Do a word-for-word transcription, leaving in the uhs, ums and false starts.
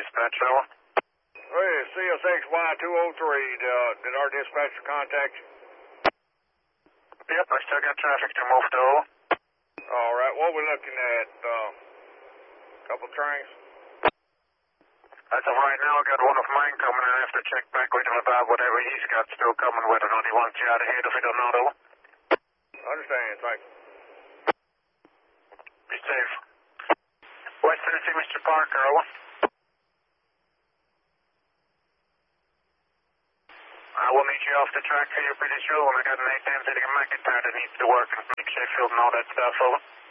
dispatch, over. Hey, C S X Y two oh three, uh, did our dispatcher contact you? Yep, I still got traffic to move to, over. All right, what we looking at? Uh, couple trains? As of right now, I got one of mine coming, and I have to check back with him about whatever he's got still coming with it, and he wants you out of here if he don't know, over. Understand, thank you. Be safe. West Tennessee, Mister Parker, over. I will meet you off the track here pretty soon. I got an eight ten sitting in McIntyre that needs to work and make Sheffield and all that stuff, over.